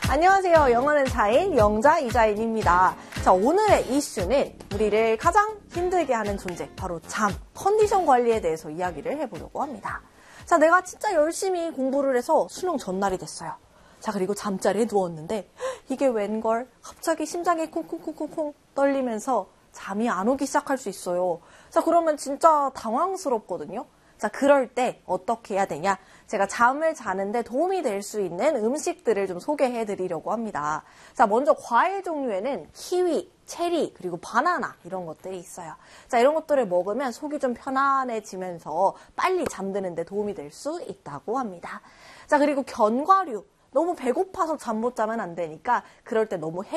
안녕하세요. 영어는 4인 영자 이자인입니다. 자, 오늘의 이슈는 우리를 가장 힘들게 하는 존재, 바로 잠, 컨디션 관리에 대해서 이야기를 해보려고 합니다. 자, 내가 진짜 열심히 공부를 해서 수능 전날이 됐어요. 자, 그리고 잠자리에 누웠는데 이게 웬걸 갑자기 심장이 쿵쿵쿵쿵쿵 떨리면서 잠이 안 오기 시작할 수 있어요. 자, 그러면 진짜 당황스럽거든요. 자, 그럴 때 어떻게 해야 되냐? 제가 잠을 자는데 도움이 될 수 있는 음식들을 좀 소개해 드리려고 합니다. 자, 먼저 과일 종류에는 키위, 체리, 그리고 바나나 이런 것들이 있어요. 자, 이런 것들을 먹으면 속이 좀 편안해지면서 빨리 잠드는 데 도움이 될 수 있다고 합니다. 자, 그리고 견과류. 너무 배고파서 잠 못 자면 안 되니까 그럴 때 너무